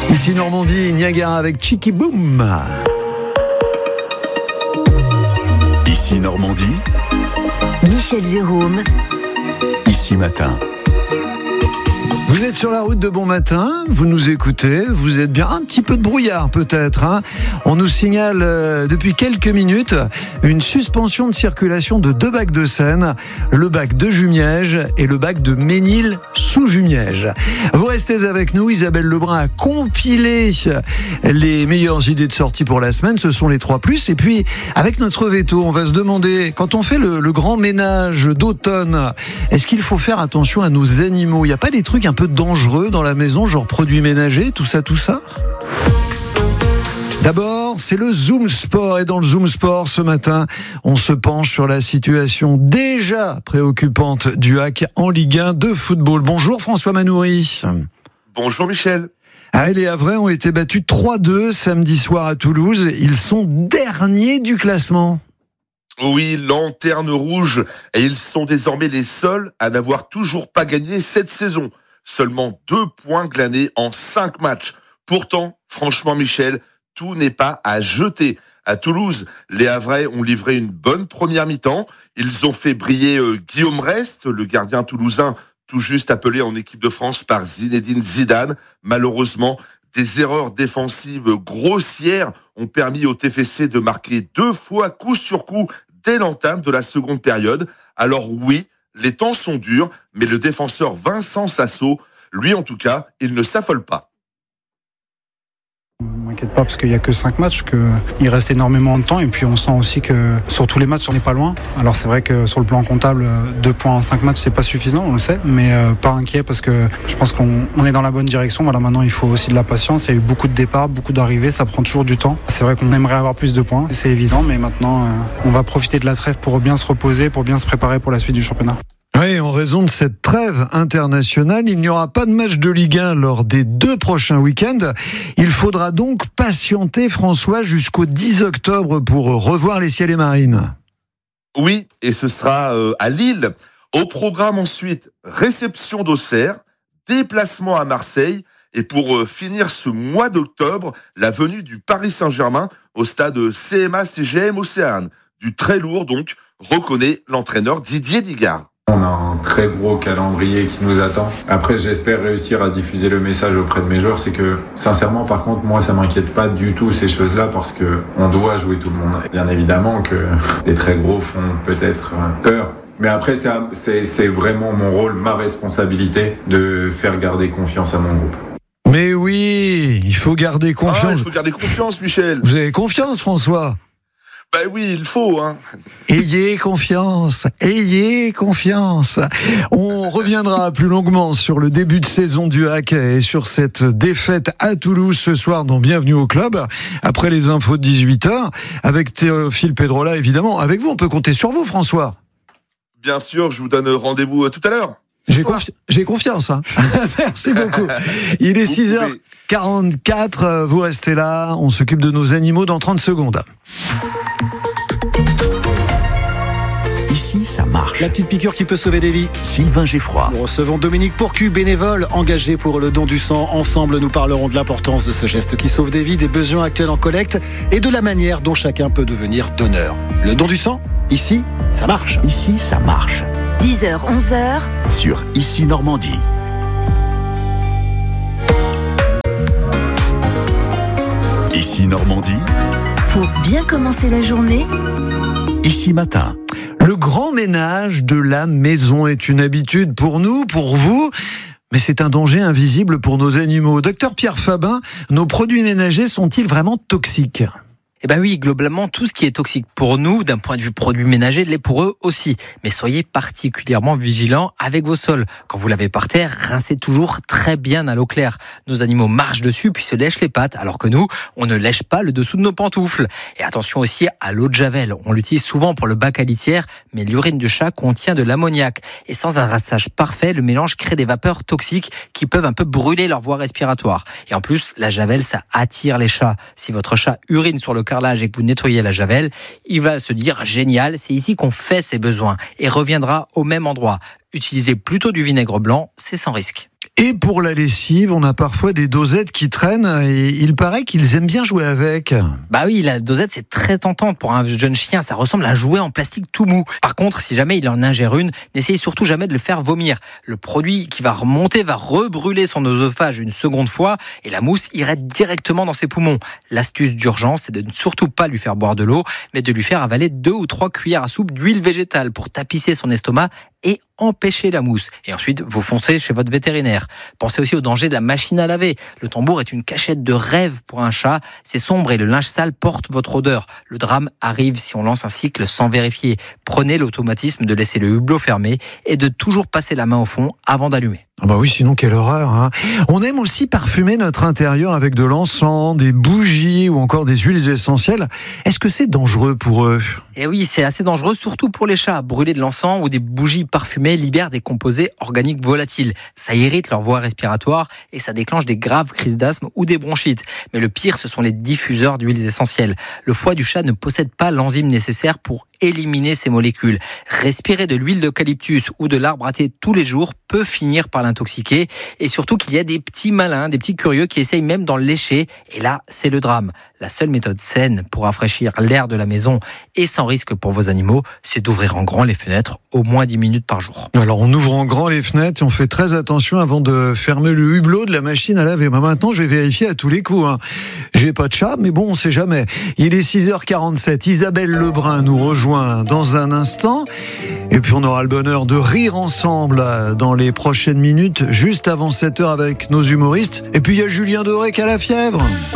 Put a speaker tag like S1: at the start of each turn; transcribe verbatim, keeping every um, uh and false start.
S1: Ici Normandie, Niagara avec Chicky Boom.
S2: Ici Normandie,
S3: Michel Jérôme.
S2: Ici Matin.
S1: Vous êtes sur la route de bon matin, vous nous écoutez, vous êtes bien un petit peu de brouillard peut-être. Hein. On nous signale euh, depuis quelques minutes une suspension de circulation de deux bacs de Seine, le bac de Jumièges et le bac de Ménil sous Jumièges. Vous restez avec nous, Isabelle Lebrun a compilé les meilleures idées de sortie pour la semaine, ce sont les trois plus. Et puis avec notre veto, on va se demander, quand on fait le, le grand ménage d'automne, est-ce qu'il faut faire attention à nos animaux ? Il n'y a pas des trucs un peu dangereux dans la maison, genre produits ménagers, tout ça, tout ça. D'abord, c'est le Zoom Sport. Et dans le Zoom Sport, ce matin, on se penche sur la situation déjà préoccupante du H A C en Ligue un de football. Bonjour François Manoury.
S4: Bonjour Michel.
S1: Ah, les Havrais ont été battus trois deux samedi soir à Toulouse. Ils sont derniers du classement.
S4: Oui, lanterne rouge. Et ils sont désormais les seuls à n'avoir toujours pas gagné cette saison. Seulement deux points glanés en cinq matchs. Pourtant, franchement Michel, tout n'est pas à jeter. À Toulouse, les Havrais ont livré une bonne première mi-temps. Ils ont fait briller euh, Guillaume Rest, le gardien toulousain, tout juste appelé en équipe de France par Zinedine Zidane. Malheureusement, des erreurs défensives grossières ont permis au T F C de marquer deux fois coup sur coup dès l'entame de la seconde période. Alors oui, les temps sont durs, mais le défenseur Vincent Sasso, lui en tout cas, il ne s'affole pas.
S5: Je ne m'inquiète pas parce qu'il n'y a que cinq matchs, qu'il reste énormément de temps et puis on sent aussi que sur tous les matchs on n'est pas loin. Alors c'est vrai que sur le plan comptable, deux points en cinq matchs c'est pas suffisant, on le sait, mais euh, pas inquiet parce que je pense qu'on on est dans la bonne direction. Voilà, maintenant il faut aussi de la patience, il y a eu beaucoup de départs, beaucoup d'arrivées, ça prend toujours du temps. C'est vrai qu'on aimerait avoir plus de points, c'est évident, mais maintenant euh, on va profiter de la trêve pour bien se reposer, pour bien se préparer pour la suite du championnat.
S1: Oui, en raison de cette trêve internationale, il n'y aura pas de match de Ligue un lors des deux prochains week-ends. Il faudra donc patienter, François, jusqu'au dix octobre pour revoir les Ciels et Marines.
S4: Oui, et ce sera euh, à Lille. Au programme ensuite, réception d'Auxerre, déplacement à Marseille, et pour euh, finir ce mois d'octobre, la venue du Paris Saint-Germain au stade C M A C G M Océane. Du très lourd donc, reconnaît l'entraîneur Didier Digard.
S6: On a un très gros calendrier qui nous attend. Après, j'espère réussir à diffuser le message auprès de mes joueurs. C'est que, sincèrement, par contre, moi, ça m'inquiète pas du tout ces choses-là parce que on doit jouer tout le monde. Bien évidemment que les très gros font peut-être peur. Mais après, c'est, c'est, c'est vraiment mon rôle, ma responsabilité de faire garder confiance à mon groupe.
S1: Mais oui, il faut garder confiance.
S4: Ah, il faut garder confiance, Michel.
S1: Vous avez confiance, François ?
S4: Ben oui, il faut, hein.
S1: Ayez confiance, ayez confiance. On reviendra plus longuement sur le début de saison du H A C et sur cette défaite à Toulouse ce soir dans Bienvenue au Club, après les infos de dix-huit heures, avec Théophile Pedrola, évidemment. Avec vous, on peut compter sur vous, François.
S4: Bien sûr, je vous donne rendez-vous tout à l'heure.
S1: J'ai, confi- j'ai confiance. Hein. Merci beaucoup. Il est six heures quarante-quatre, vous restez là, on s'occupe de nos animaux dans trente secondes.
S2: Ici, ça marche.
S7: La petite piqûre qui peut sauver des vies.
S2: Sylvain Geffroy.
S7: Nous recevons Dominique Pourcu, bénévole, engagé pour le don du sang. Ensemble, nous parlerons de l'importance de ce geste qui sauve des vies, des besoins actuels en collecte et de la manière dont chacun peut devenir donneur. Le don du sang, ici, ça marche.
S2: Ici, ça marche.
S3: dix heures, onze heures.
S2: Sur Ici Normandie. Ici Normandie.
S3: Pour bien commencer la journée.
S2: Ici Matin.
S1: Le grand ménage de la maison est une habitude pour nous, pour vous, mais c'est un danger invisible pour nos animaux. Docteur Pierre Fabin, nos produits ménagers sont-ils vraiment toxiques ?
S8: Eh ben oui, globalement, tout ce qui est toxique pour nous, d'un point de vue produit ménager, l'est pour eux aussi. Mais soyez particulièrement vigilants avec vos sols. Quand vous lavez par terre, rincez toujours très bien à l'eau claire. Nos animaux marchent dessus puis se lèchent les pattes, alors que nous, on ne lèche pas le dessous de nos pantoufles. Et attention aussi à l'eau de javel. On l'utilise souvent pour le bac à litière, mais l'urine du chat contient de l'ammoniac. Et sans un rinçage parfait, le mélange crée des vapeurs toxiques qui peuvent un peu brûler leur voie respiratoire. Et en plus, la javel, ça attire les chats. Si votre chat urine sur le carrelage et que vous nettoyez la javel, il va se dire génial, c'est ici qu'on fait ses besoins et reviendra au même endroit. Utilisez plutôt du vinaigre blanc, c'est sans risque.
S1: Et pour la lessive, on a parfois des dosettes qui traînent et il paraît qu'ils aiment bien jouer avec.
S8: Bah oui, la dosette, c'est très tentant pour un jeune chien. Ça ressemble à un jouet en plastique tout mou. Par contre, si jamais il en ingère une, n'essayez surtout jamais de le faire vomir. Le produit qui va remonter va rebrûler son oesophage une seconde fois et la mousse irait directement dans ses poumons. L'astuce d'urgence, c'est de ne surtout pas lui faire boire de l'eau, mais de lui faire avaler deux ou trois cuillères à soupe d'huile végétale pour tapisser son estomac et empêcher la mousse. Et ensuite, vous foncez chez votre vétérinaire. Pensez aussi au danger de la machine à laver. Le tambour est une cachette de rêve pour un chat. C'est sombre et le linge sale porte votre odeur. Le drame arrive si on lance un cycle sans vérifier. Prenez l'automatisme de laisser le hublot fermé et de toujours passer la main au fond avant d'allumer.
S1: Ah bah oui, sinon quelle horreur, hein. On aime aussi parfumer notre intérieur avec de l'encens, des bougies ou encore des huiles essentielles. Est-ce que c'est dangereux pour eux ?
S8: Et oui, c'est assez dangereux, surtout pour les chats. Brûler de l'encens ou des bougies parfumées libère des composés organiques volatiles. Ça irrite leur voie respiratoire et ça déclenche des graves crises d'asthme ou des bronchites. Mais le pire, ce sont les diffuseurs d'huiles essentielles. Le foie du chat ne possède pas l'enzyme nécessaire pour éliminer ces molécules. Respirer de l'huile d'eucalyptus ou de l'arbre à thé tous les jours peut finir par l'intoxiquer. Et surtout qu'il y a des petits malins, des petits curieux qui essayent même d'en lécher. Et là, c'est le drame. La seule méthode saine pour rafraîchir l'air de la maison et sans risque pour vos animaux, c'est d'ouvrir en grand les fenêtres au moins dix minutes par jour.
S1: Alors on ouvre en grand les fenêtres et on fait très attention avant de fermer le hublot de la machine à laver. Bah maintenant, je vais vérifier à tous les coups, hein. J'ai pas de chat, mais bon, on sait jamais. Il est six heures quarante-sept. Isabelle Lebrun nous rejoint dans un instant. Et puis on aura le bonheur de rire ensemble dans les prochaines minutes, juste avant sept heures avec nos humoristes. Et puis il y a Julien Doré qui a la fièvre.